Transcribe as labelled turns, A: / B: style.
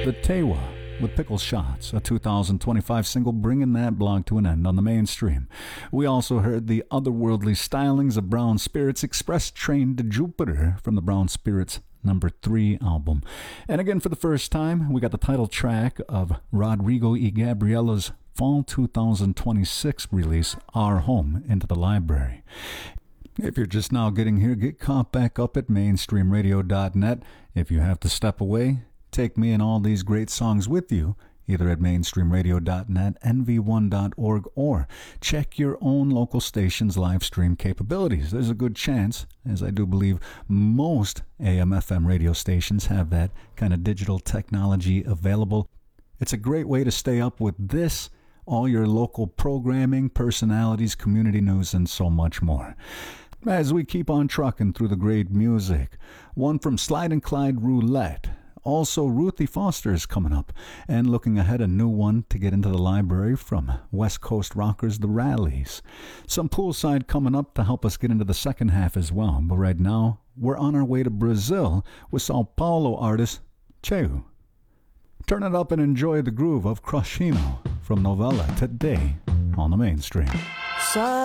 A: The Tewa with Pickle Shots, a 2025 single bringing that blog to an end on the mainstream. We also heard the otherworldly stylings of Brown Spirits, Express Train to Jupiter, from the Brown Spirits number 3 album. And again, for the first time, we got the title track of Rodrigo y Gabriella's fall 2026 release, Our Home, into the library. If you're just now getting here, get caught back up at mainstreamradio.net. If you have to step away, take me and all these great songs with you, either at mainstreamradio.net, nv1.org, or check your own local station's live stream capabilities. There's a good chance, as I do believe most AM/FM radio stations have that kind of digital technology available. It's a great way to stay up with this, all your local programming, personalities, community news, and so much more. As we keep on trucking through the great music, one from Slide and Clyde Roulette. Also, Ruthie Foster is coming up, and looking ahead, a new one to get into the library from West Coast rockers, The Rallies. Some poolside coming up to help us get into the second half as well. But right now, we're on our way to Brazil with Sao Paulo artist Cheu. Turn it up and enjoy the groove of Crushino from Novella today on the mainstream.